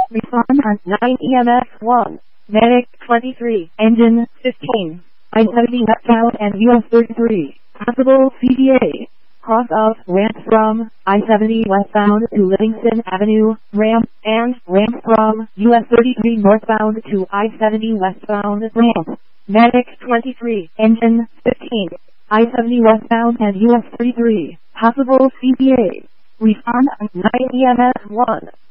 Respond on 9 EMS 1. Medic 23. Engine 15. I-70 westbound and US 33. Possible CTA. Cross of ramp from I-70 westbound to Livingston Avenue, ramp, and ramp from US 33 northbound to I-70 westbound, ramp. Medic 23. Engine 15. I-70 westbound and US 33. Possible CTA. Respond on 9 EMS 1.